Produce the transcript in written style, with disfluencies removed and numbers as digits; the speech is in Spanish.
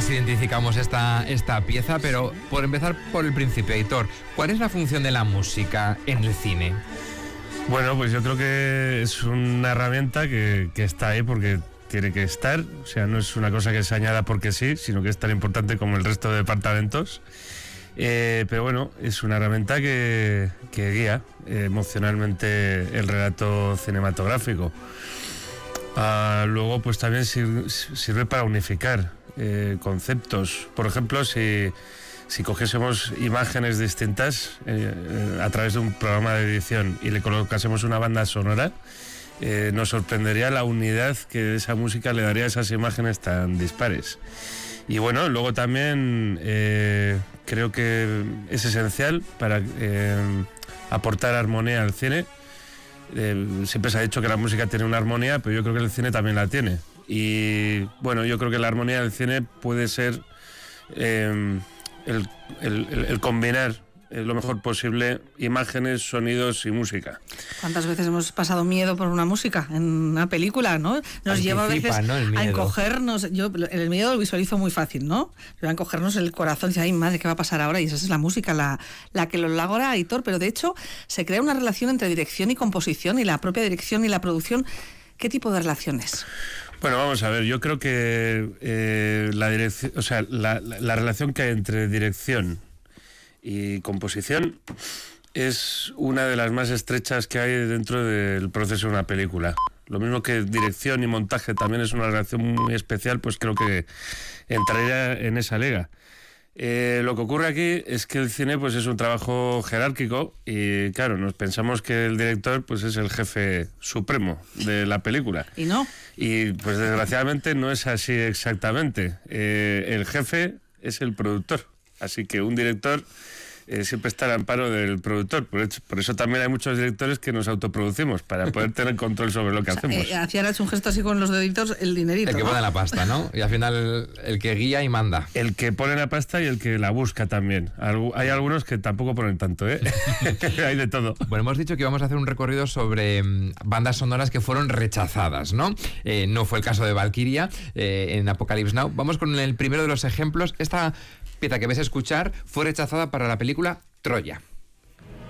todos identificamos esta pieza, pero por empezar por el principio, Aitor, ¿cuál es la función de la música en el cine? Bueno, pues yo creo que es una herramienta que está ahí porque tiene que estar, o sea, no es una cosa que se añada porque sí, sino que es tan importante como el resto de departamentos. Pero bueno, es una herramienta que guía emocionalmente el relato cinematográfico. Luego, pues también sirve para unificar conceptos. Por ejemplo, si cogiésemos imágenes distintas a través de un programa de edición y le colocásemos una banda sonora, nos sorprendería la unidad que esa música le daría a esas imágenes tan dispares. Y bueno, luego también creo que es esencial para aportar armonía al cine. Siempre se ha dicho que la música tiene una armonía, pero yo creo que el cine también la tiene. Y bueno, yo creo que la armonía del cine puede ser el combinar lo mejor posible imágenes, sonidos y música. ¿Cuántas veces hemos pasado miedo por una música en una película, no? Nos lleva a veces, ¿no?, a encogernos. Yo el miedo lo visualizo muy fácil, ¿no? Pero a encogernos el corazón y decir, ay, madre, ¿qué va a pasar ahora? Y esa es la música, la que lo logra Aitor. Pero de hecho se crea una relación entre dirección y composición, y la propia dirección y la producción. ¿Qué tipo de relaciones? Bueno, vamos a ver, yo creo que la dirección, o sea, la relación que hay entre dirección y composición es una de las más estrechas que hay dentro del proceso de una película. Lo mismo que dirección y montaje también es una relación muy especial, pues creo que entraría en esa liga. Lo que ocurre aquí es que el cine pues es un trabajo jerárquico y claro, nos pensamos que el director pues es el jefe supremo de la película. ¿Y no? Y pues desgraciadamente no es así exactamente. El jefe es el productor, así que un director siempre está al amparo del productor. Por eso también hay muchos directores que nos autoproducimos, para poder tener control sobre lo que hacemos. Hacía un gesto así con los deditos, el dinerito, el que pone la pasta, ¿no? Y al final el que guía y manda. El que pone la pasta y el que la busca también. Hay algunos que tampoco ponen tanto, ¿eh? Hay de todo. Bueno, hemos dicho que íbamos a hacer un recorrido sobre bandas sonoras que fueron rechazadas, ¿no? No fue el caso de Valkyria en Apocalypse Now. Vamos con el primero de los ejemplos. Esta pieza que vais a escuchar fue rechazada para la película Troya.